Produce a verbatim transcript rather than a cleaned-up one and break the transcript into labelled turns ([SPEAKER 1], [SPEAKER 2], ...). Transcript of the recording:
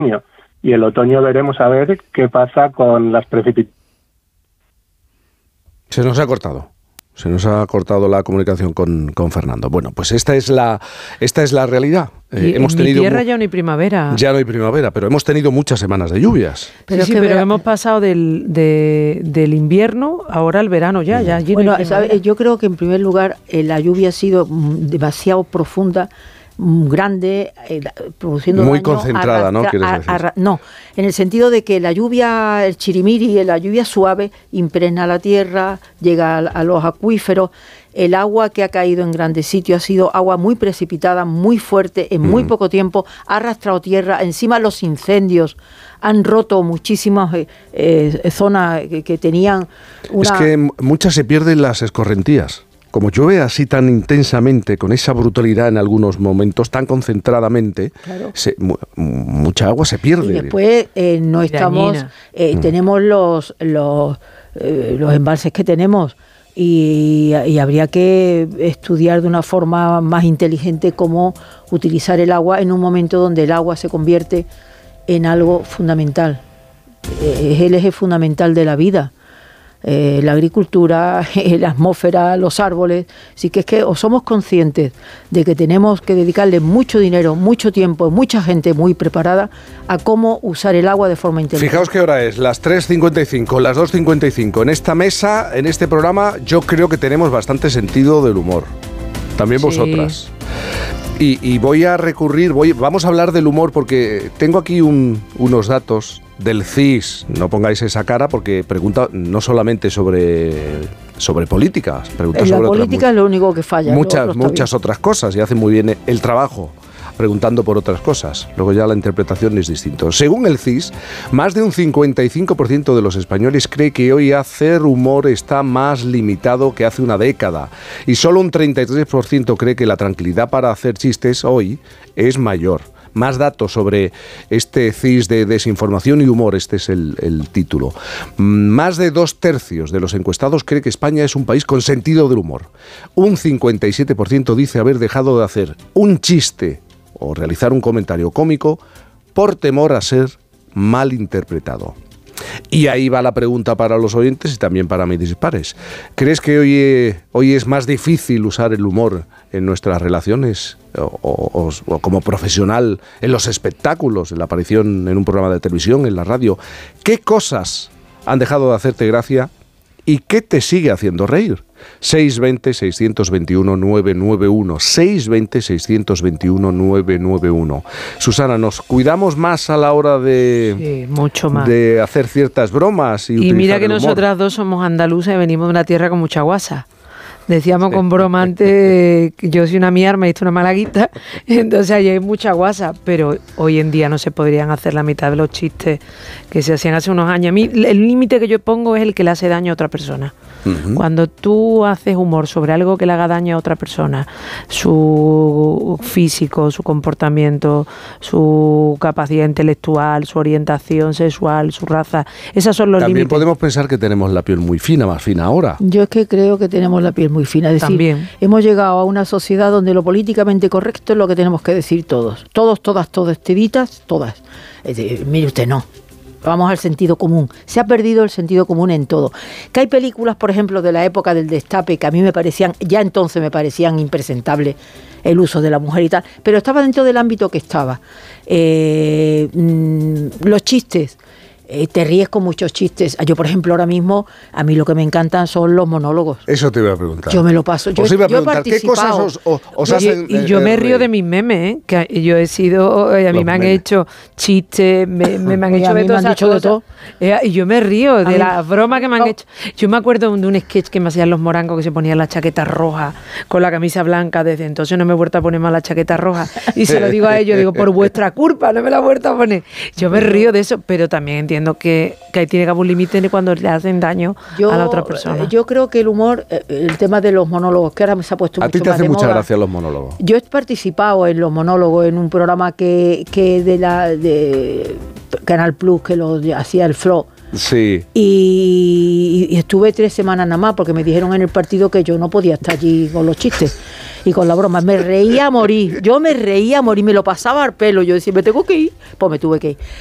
[SPEAKER 1] y el otoño veremos a ver qué pasa con las precipitaciones.
[SPEAKER 2] Se nos ha cortado. Se nos ha cortado la comunicación con, con Fernando. Bueno, pues esta es la esta es la realidad.
[SPEAKER 3] Eh, hemos en tenido mi tierra ya no hay primavera.
[SPEAKER 2] Ya no hay primavera, pero hemos tenido muchas semanas de lluvias.
[SPEAKER 3] Pero, sí, sí, pero hemos pasado del, de, del invierno ahora al verano ya. ya allí
[SPEAKER 4] bueno,
[SPEAKER 3] no
[SPEAKER 4] ¿sabes? Yo creo que en primer lugar eh, la lluvia ha sido demasiado profunda, grande, eh, produciendo
[SPEAKER 2] muy
[SPEAKER 4] daño,
[SPEAKER 2] concentrada, arrastra, ¿no? ¿Quieres decir?
[SPEAKER 4] A, a, no, en el sentido de que la lluvia, el chirimiri, la lluvia suave impregna la tierra, llega a, a los acuíferos. El agua que ha caído en grandes sitios ha sido agua muy precipitada, muy fuerte, en muy mm. poco tiempo, ha arrastrado tierra. Encima los incendios han roto muchísimas eh, eh, zonas que, que tenían una...
[SPEAKER 2] Es que muchas se pierden las escorrentías. Como llueve así tan intensamente, con esa brutalidad en algunos momentos, tan concentradamente, claro. se, mu- mucha agua se pierde.
[SPEAKER 4] Y después eh, no estamos, eh, mm. tenemos los, los, eh, los embalses que tenemos y, y habría que estudiar de una forma más inteligente cómo utilizar el agua en un momento donde el agua se convierte en algo fundamental. Eh, es el eje fundamental de la vida. Eh, la agricultura, eh, la atmósfera, los árboles. Así que es que o somos conscientes de que tenemos que dedicarle mucho dinero, mucho tiempo, mucha gente muy preparada a cómo usar el agua de forma inteligente.
[SPEAKER 2] Fijaos qué hora es, las tres cincuenta y cinco, las dos cincuenta y cinco. En esta mesa, en este programa, yo creo que tenemos bastante sentido del humor. También vosotras. Sí. Y, y voy a recurrir, voy, vamos a hablar del humor porque tengo aquí un, unos datos del C I S. No pongáis esa cara porque pregunta no solamente sobre, sobre política, pregunta
[SPEAKER 4] en
[SPEAKER 2] sobre
[SPEAKER 4] la política
[SPEAKER 2] otras,
[SPEAKER 4] es lo único que falla.
[SPEAKER 2] Muchas, muchas otras cosas y hacen muy bien el trabajo preguntando por otras cosas. Luego ya la interpretación es distinta. Según el C I S, más de un cincuenta y cinco por ciento de los españoles cree que hoy hacer humor está más limitado que hace una década. Y solo un treinta y tres por ciento cree que la tranquilidad para hacer chistes hoy es mayor. Más datos sobre este C I S de desinformación y humor, este es el, el título. Más de dos tercios de los encuestados cree que España es un país con sentido del humor. Un cincuenta y siete por ciento dice haber dejado de hacer un chiste o realizar un comentario cómico por temor a ser mal interpretado. Y ahí va la pregunta para los oyentes y también para mis dispares. ¿Crees que hoy, eh, hoy es más difícil usar el humor en nuestras relaciones o, o, o como profesional en los espectáculos, en la aparición en un programa de televisión, en la radio? ¿Qué cosas han dejado de hacerte gracia y qué te sigue haciendo reír? seis dos cero, seis dos uno, nueve nueve uno, seis dos cero, seis dos uno, nueve nueve uno. Susana, ¿nos cuidamos más a la hora de,
[SPEAKER 3] sí, mucho más.
[SPEAKER 2] de hacer ciertas bromas? Y,
[SPEAKER 3] y mira que nosotras dos somos andaluzas y venimos de una tierra con mucha guasa. Decíamos sí. con broma antes que yo soy una mierda, me hice una malaguita, entonces ahí hay mucha guasa, pero hoy en día no se podrían hacer la mitad de los chistes que se hacían hace unos años. A mí el límite que yo pongo es el que le hace daño a otra persona. Uh-huh. Cuando tú haces humor sobre algo que le haga daño a otra persona, su físico, su comportamiento, su capacidad intelectual, su orientación sexual, su raza, esos son los
[SPEAKER 2] También
[SPEAKER 3] límites.
[SPEAKER 2] También podemos pensar que tenemos la piel muy fina, más fina ahora.
[SPEAKER 4] Yo es que creo que tenemos la piel muy fina, es decir,
[SPEAKER 3] También.
[SPEAKER 4] hemos llegado a una sociedad donde lo políticamente correcto es lo que tenemos que decir todos, todos, todas, todas, teditas, todas. Es decir, mire usted, no. Vamos al sentido común. Se ha perdido el sentido común en todo. Que hay películas, por ejemplo, de la época del Destape, que a mí me parecían, ya entonces me parecían impresentables el uso de la mujer y tal, pero estaba dentro del ámbito que estaba. Eh, mmm, los chistes. Eh, te ríes con muchos chistes. Yo, por ejemplo, ahora mismo, a mí lo que me encantan son los monólogos.
[SPEAKER 2] Eso te iba a preguntar.
[SPEAKER 4] Yo me lo paso. Yo,
[SPEAKER 2] os iba a preguntar,
[SPEAKER 4] yo he participado.
[SPEAKER 2] ¿qué cosas os, os
[SPEAKER 3] y,
[SPEAKER 2] hacen
[SPEAKER 3] Y yo
[SPEAKER 2] eh,
[SPEAKER 3] me río
[SPEAKER 2] reír?
[SPEAKER 3] de mis memes, ¿eh? Que yo he sido... Eh, a mí
[SPEAKER 2] Los
[SPEAKER 3] me han
[SPEAKER 2] memes.
[SPEAKER 3] hecho chistes, me, me, me han hecho
[SPEAKER 4] a mí
[SPEAKER 3] de
[SPEAKER 4] me han
[SPEAKER 3] todas
[SPEAKER 4] dicho de
[SPEAKER 3] esas
[SPEAKER 4] todo.
[SPEAKER 3] cosas. Eh, y yo me río de
[SPEAKER 4] mí-
[SPEAKER 3] las bromas que me han
[SPEAKER 4] no.
[SPEAKER 3] hecho. Yo me acuerdo de un sketch que me hacían los morangos, que se ponían la chaqueta roja con la camisa blanca. Desde entonces no me he vuelto a poner más la chaqueta roja. Y se lo digo a ellos, digo, por vuestra culpa, no me la he vuelto a poner. Yo me río de eso, pero también entiendo que, que ahí tiene que haber un límite cuando le hacen daño
[SPEAKER 4] Yo,
[SPEAKER 3] a la otra persona.
[SPEAKER 4] Yo creo que el humor, eh, el tema de los monólogos, que ahora me se ha puesto
[SPEAKER 2] A
[SPEAKER 4] mucho
[SPEAKER 2] ti te
[SPEAKER 4] más
[SPEAKER 2] hace
[SPEAKER 4] de
[SPEAKER 2] mucha
[SPEAKER 4] moda.
[SPEAKER 2] gracia los monólogos.
[SPEAKER 4] Yo he participado en los monólogos en un programa que, que de la de Canal Plus, que lo hacía el Flo.
[SPEAKER 2] Sí.
[SPEAKER 4] Y, y estuve tres semanas nada más porque me dijeron en el partido que yo no podía estar allí con los chistes. y con la broma. Me reía a morir. Yo me reía a morir, me lo pasaba al pelo. Yo decía, me tengo que ir. Pues me tuve que ir.